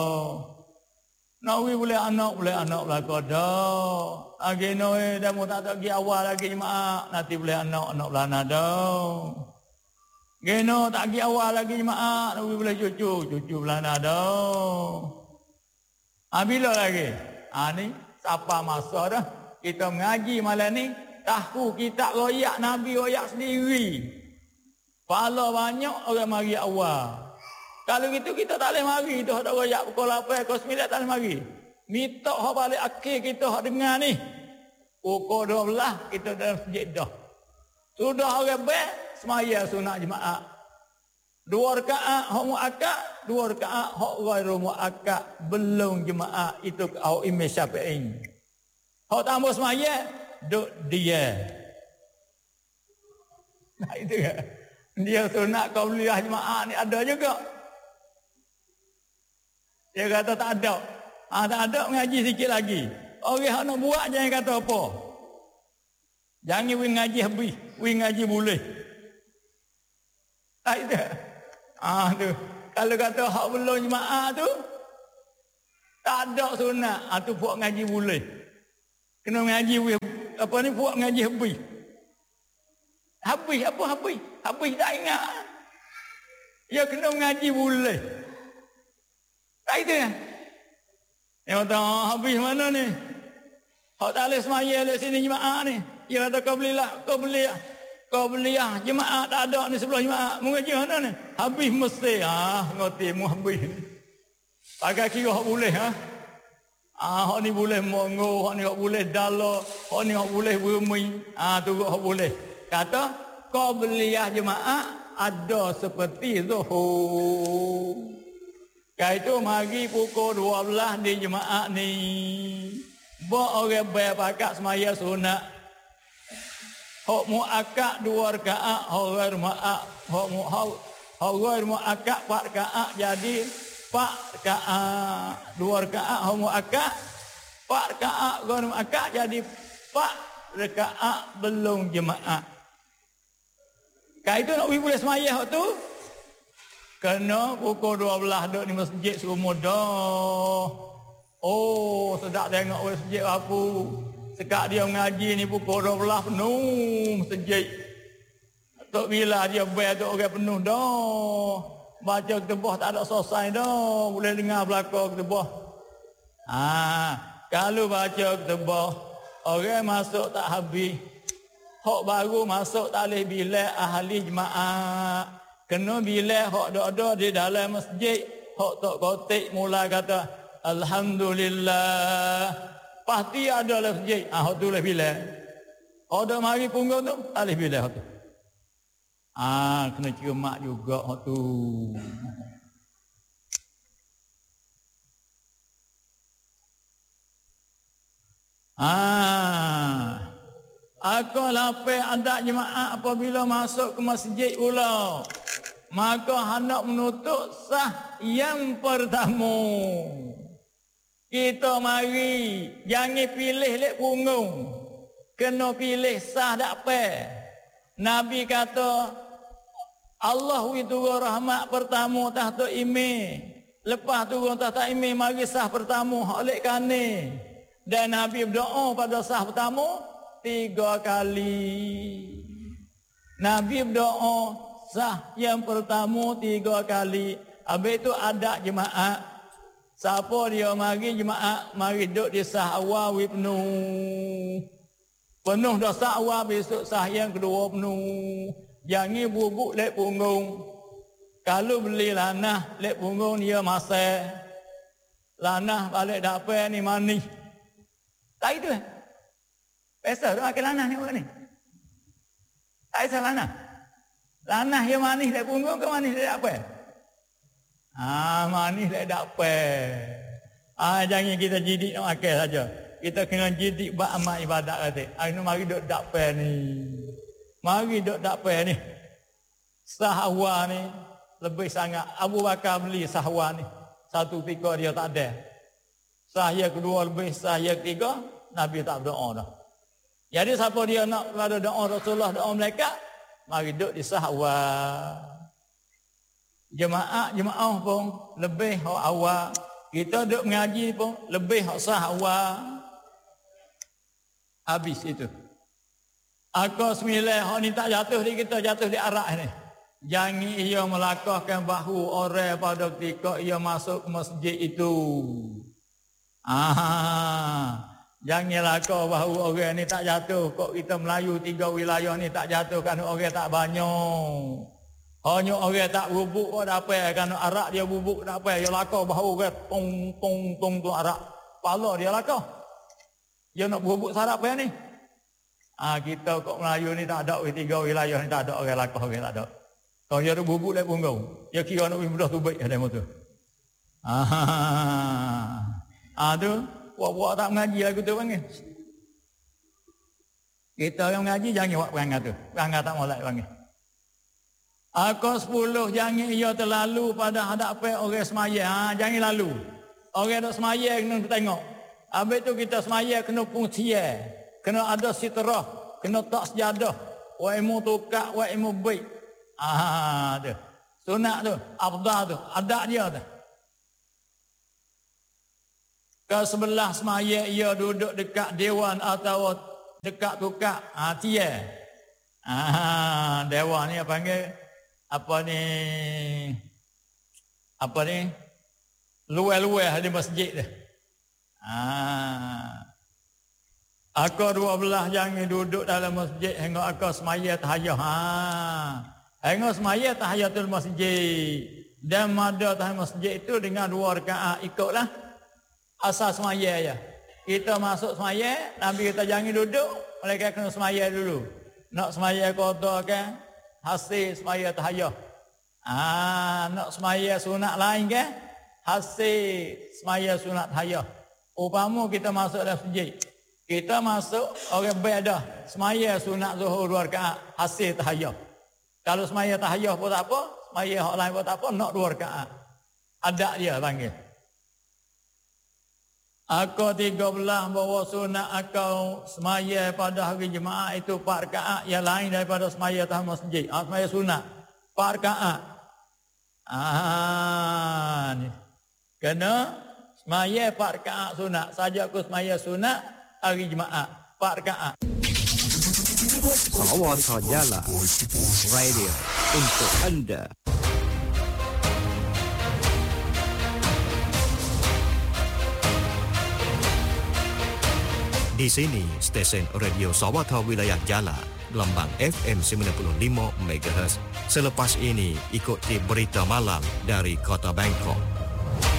Nawi boleh anak belaka dah. Ageno dah mau tak pergi awal lagi jemaah, nanti boleh anak belana dah. Geno tak pergi awal lagi jemaah, nawi boleh cucu belana dah. Bila lagi? Ni siapa masa dah kita mengaji malam ni, tahu kita royak Nabi royak sendiri. Pahala banyak orang mari awal. Kalau gitu kita tak boleh mari tu hak royak pukul 8 pukul 9 tak boleh mari. Minta hak balik akhir kita hak dengar ni. Pukul 12 kita dalam masjid dah. Sudah orang baik semaya sunat jemaah. 2 rakaat hak muakkad, 2 rakaat hak ghairu muakkad belum jemaah itu au Imam Syafi'i. Hak tambah semaya duk dia. Nah itu ya. Dia sunat qabliyah jemaah ni ada juga. Dia kata tak ada. Tak ada mengaji sikit lagi. Orang hak nak buat jangan kata apa. Jangan wing ngaji habis, wing ngaji boleh. Tak itu. Tu. Kalau kata hak belum jemaah tu tak ada sunat, tu buat ngaji boleh. Kena ngaji apa ni buat ngaji habis. Habis apa habis? Habis tak ingat. Ya kena ngaji boleh. Tak itu ya. Yang kata habis mana ni? Hak tak boleh semaya di sini jemaah ni. Dia kata kau beliah jemaah tak ada ni sebelah jemaah. Mengaji mana ni? Habis mesti. Ngerti mu habis. Pakai kira hak boleh hak ni boleh mongo, hak ni hak boleh dala, hak ni hak boleh bumi. Tu hak boleh. Kata kau beliah jemaah ada seperti zuhur. Kaitu mari pukul 12 di jemaah ni. Buat orang bayar pakat semaya sunat. Hak muakkad 2 rakaat, hak ghair muakkad 4 rakaat jadi 4 rakaat. 2 rakaat hak muakkad, 4 rakaat ghair muakkad jadi 4 rakaat belum jemaah. Kaitu nak boleh semaya hak tu. Kena pukul 12 duduk di masjid semua dah. Sedap tengok masjid aku. Sekak dia mengaji ni pukul 12 penuh masjid. Tok bila dia bayar tu orang penuh dah. Baca ketubah tak ada selesai dah. Boleh dengar belakang ketubah. Kalau baca ketubah, orang masuk tak habis. Hak baru masuk tak boleh bilik ahli jemaah. Kena bila hak ada di dalam masjid, hak tok kotik mula kata alhamdulillah. Pasti ada dalam masjid. Hak tu boleh bila. Ada mari punggung tu, tak boleh bila hak tu. Kena cermat juga hak tu. Aku lapar adat jemaah apabila masuk ke masjid pula. Maka hendak menutup sah yang pertama. Kita mari jangan pilih lek punggung. Kena pilih sah dapat. Nabi kata Allah turun rahmat pertama tahta imam. Lepas turun tahta imam mari sah pertama hak lek kane. Dan Nabi berdoa pada sah pertama 3 kali. Nabi berdoa sah yang pertama 3 kali. Habis itu ada jemaah. Siapa dia mari jemaah, mari duduk di sah awal penuh. Penuh dah sah awal, besok sah yang kedua penuh. Jangan bubuk lek punggung. Kalau beli lanah lek punggung dia masai. Lanah balik dapat ni manis. Tak itu biasa tu makan lanah ni orang ni. Tak isah lanah. Lanah yang manis lek punggung ke manis lek dapat? Manis lek dapat. Jangan kita jidik nak makan saja. Kita kena jidik buat amal ibadat kata. Ini mari duk dapat ni. Mari duk dapat ni. Sahwa ni lebih sangat. Abu Bakar beli sahwa ni. 1 pika dia tak ada. Sah yang kedua lebih, sah yang ketiga Nabi tak berdoa dah. Jadi siapa dia nak pada doa Rasulullah, doa mereka, mari duduk di sahwa. Jemaah pun lebih awal Kita duduk mengaji pun lebih sah awal habis itu. Akal 9 hak ni tak jatuh di kita, jatuh di arak ni. Jangan ia melakahkan bahu orang pada ketika ia masuk ke masjid itu. Jangan lakah bahu orang ni tak jatuh. Kok kita Melayu 3 wilayah ni tak jatuh kerana orang tak banyak. Hanya orang tak bubuk kok tak apa, kerana arak dia bubuk tak apa, dia lakah bahu orang tong tu arak. Pala dia lakah. Dia nak bubuk sarap apa ni? Kita kok Melayu ni tak ada, 3 wilayah ni tak ada orang lakah, orang tak ada. Kalau dia ada bubuk dari punggung, dia kira nak mudah tu baik ada motor. Tu, buat-buat tak mengaji lagu tu panggil. Kita yang mengaji jangan buat perangai tu. Perangai tak molek panggil. Akal 10 jangan ia terlalu pada hadapan orang semaya. Jangan lalu. Orang dok semaya kena tengok. Habis tu kita semaya kena fungsia. Kena ada sitrah, kena tak sejadah. Wa ilmu tukak, wa ilmu baik. Tu. Sunat tu, afdal tu, adab dia tu. Ke sebelah semaya ia duduk dekat dewan atau dekat tukak. Tia. Dewan ni panggil apa ni luar-luar di masjid tu. Akal 12 jangan duduk dalam masjid hingga akal semaya tahajud. Hingga semaya tahiyatul masjid. Dan mada tahiyat masjid itu dengan 2 rakaat, ikutlah asal semaya ya. Kita masuk semaya, Nabi kita jangan duduk, mereka kena semaya dulu. Nak semaya qada kan, hasil semaya tahajud. Nak semaya sunat lain kan, hasil semaya sunat tahajud. Umpama kita masuk dalam masjid, kita masuk orang beda semaya sunat zuhur 2 rakaat, hasil tahajud. Kalau semaya tahajud pun tak apa, semaya hak lain pun tak apa, nak 2 rakaat. Adab dia panggil. Akal 13 bahawa sunat akal semaya pada hari Jumaat itu 4 rakaat yang lain daripada semaya tahun masjid. Semaya sunat 4 rakaat. Kena semaya 4 rakaat sunat. Saja aku semaya sunat hari Jumaat 4 rakaat. Salawat Sajalah Radio untuk anda. Di sini stesen radio Sawata Wilayah Jala, gelombang FM 95 MHz. Selepas ini ikuti berita malam dari Kota Bangkok.